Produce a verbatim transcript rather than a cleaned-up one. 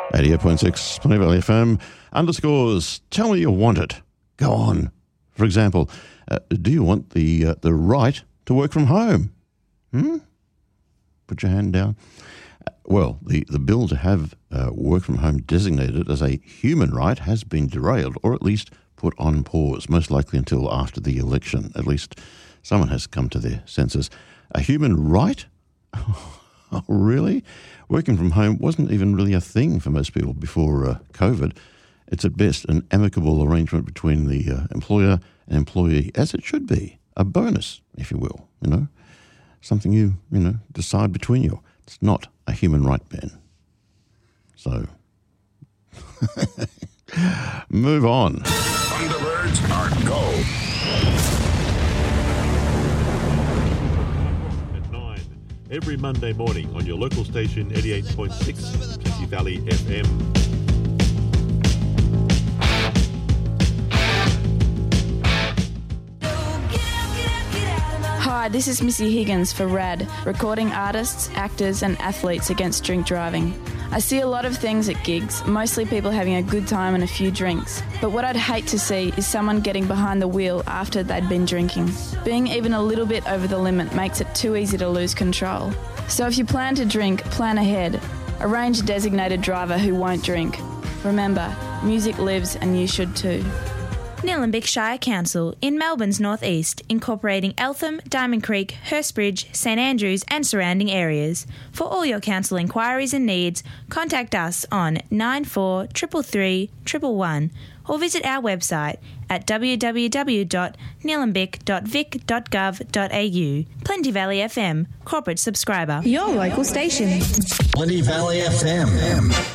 eighty-eight point six Plenty Valley F M. Underscores, tell me you want it. Go on. For example, uh, do you want the uh, the right to work from home? Hmm? Put your hand down. Uh, well, the, the bill to have uh, work from home designated as a human right has been derailed, or at least put on pause, most likely until after the election. At least someone has come to their senses. A human right? Oh, really? Working from home wasn't even really a thing for most people before uh, COVID. It's at best an amicable arrangement between the uh, employer and employee, as it should be. A bonus, if you will, you know. Something you, you know, decide between you. It's not a human right, Ben. So, move on. Thunderbirds are go. Every Monday morning on your local station, eighty-eight point six Plenty Valley F M. Hi, this is Missy Higgins for RAD, recording artists, actors and athletes against drink driving. I see a lot of things at gigs, mostly people having a good time and a few drinks. But what I'd hate to see is someone getting behind the wheel after they'd been drinking. Being even a little bit over the limit makes it too easy to lose control. So if you plan to drink, plan ahead. Arrange a designated driver who won't drink. Remember, music lives and you should too. Nillumbik Shire Council in Melbourne's northeast, incorporating Eltham, Diamond Creek, Hurstbridge, St Andrews and surrounding areas. For all your council inquiries and needs, contact us on nine four three three three one one or visit our website at w w w dot nillumbik dot vic dot gov dot a u. Plenty Valley F M, corporate subscriber. Your local station. Plenty Valley F M.